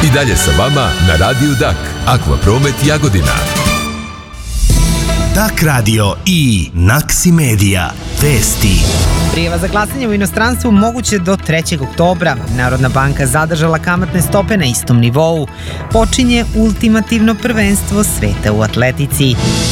I dalje sa vama na Radiju Dak. Aqua Promet Jagodina. Dak Radio i Naksi Media. Vesti. Prijava za glasanje u inostranstvu moguće do 3. oktobra. Narodna banka zadržala kamatne stope na istom nivou. Počinje ultimativno prvenstvo sveta u atletici.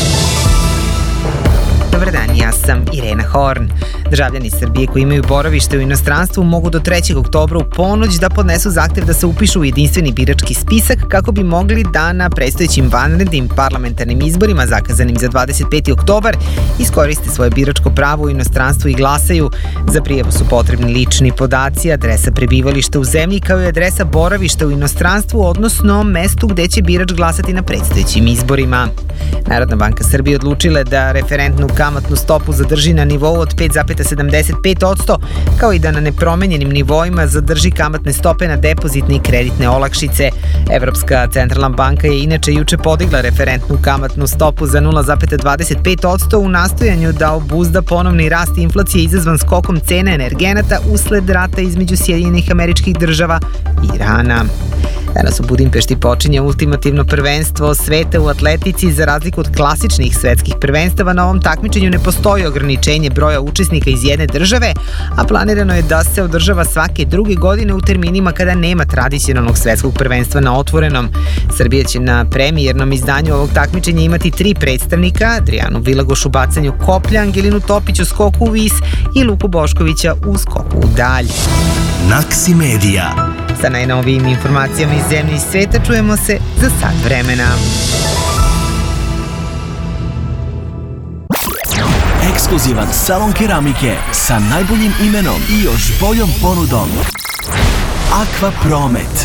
Dobar dan, ja sam Irena Horn. Državljani Srbije koji imaju boravište u inostranstvu mogu do 3. oktobra u ponoć da podnesu zahtev da se upišu u jedinstveni birački spisak kako bi mogli da na predstojećim vanrednim parlamentarnim izborima zakazanim za 25. oktobar iskoriste svoje biračko pravo u inostranstvu i glasaju. Za prijavu su potrebni lični podaci, adresa prebivališta u zemlji kao i adresa boravišta u inostranstvu, odnosno mestu gde će birač glasati na predstojećim izborima. Narodna banka Srbije odlučila je da referentnu kamatnu stopu zadrži na nivou od 5,75%, kao i da na nepromenjenim nivoima zadrži kamatne stope na depozitne i kreditne olakšice. Evropska centralna banka je inače juče podigla referentnu kamatnu stopu za 0,25% u nastojanju da obuzda ponovni rast inflacije izazvan skokom cene energenata usled rata između Sjedinjenih Američkih Država i Irana. Danas u Budimpešti počinje ultimativno prvenstvo sveta u atletici. Za razliku od klasičnih svetskih prvenstava, na ovom takmičenju ne postoji ograničenje broja učesnika iz jedne države, a planirano je da se održava svake druge godine u terminima kada nema tradicionalnog svetskog prvenstva na otvorenom. Srbija će na premijernom izdanju ovog takmičenja imati 3 predstavnika: Adrijanu Vilagoš u bacanju koplja, Angelinu Topić u skoku u vis i Luku Boškovića u skoku u dalj. Naksi Media. Sa najnovijim informacijama iz zemlje i sveta čujemo se za sat vremena. Ekskluzivan salon keramike sa najboljim imenom i još boljom ponudom. Aqua Promet.